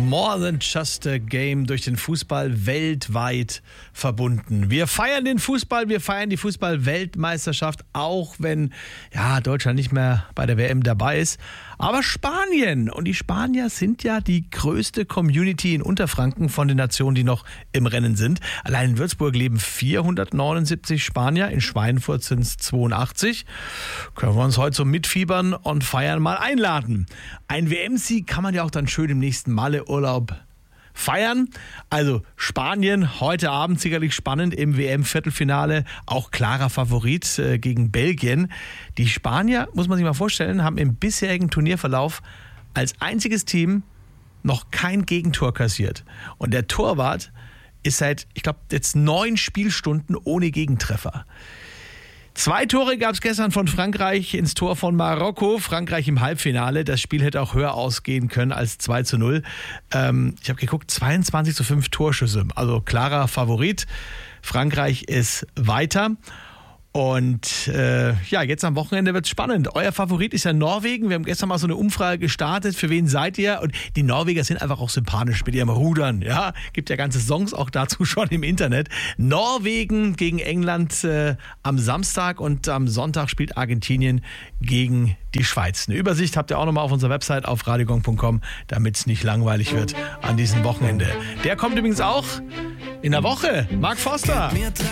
More than just a game, durch den Fußball weltweit verbunden. Wir feiern den Fußball, wir feiern die Fußball-Weltmeisterschaft, auch wenn Deutschland nicht mehr bei der WM dabei ist. Aber Spanien, und die Spanier sind ja die größte Community in Unterfranken von den Nationen, die noch im Rennen sind. Allein in Würzburg leben 479 Spanier, in Schweinfurt sind es 82. Können wir uns heute zum Mitfiebern und Feiern mal einladen. Ein WM-Sieg kann man ja auch dann schön im nächsten Malle-Urlaub feiern. Also Spanien, heute Abend sicherlich spannend im WM-Viertelfinale, auch klarer Favorit gegen Belgien. Die Spanier, muss man sich mal vorstellen, haben im bisherigen Turnierverlauf als einziges Team noch kein Gegentor kassiert. Und der Torwart ist seit, ich glaube, jetzt 9 Spielstunden ohne Gegentreffer. 2 Tore gab es gestern von Frankreich ins Tor von Marokko. Frankreich im Halbfinale. Das Spiel hätte auch höher ausgehen können als 2-0. Ich habe geguckt, 22:5 Torschüsse. Also klarer Favorit. Frankreich ist weiter. Und jetzt am Wochenende wird es spannend. Euer Favorit ist ja Norwegen. Wir haben gestern mal so eine Umfrage gestartet. Für wen seid ihr? Und die Norweger sind einfach auch sympathisch mit ihrem Rudern. Ja, gibt ja ganze Songs auch dazu schon im Internet. Norwegen gegen England am Samstag, und am Sonntag spielt Argentinien gegen die Schweiz. Eine Übersicht habt ihr auch nochmal auf unserer Website auf radiogong.com, damit es nicht langweilig wird an diesem Wochenende. Der kommt übrigens auch in der Woche. Mark Forster.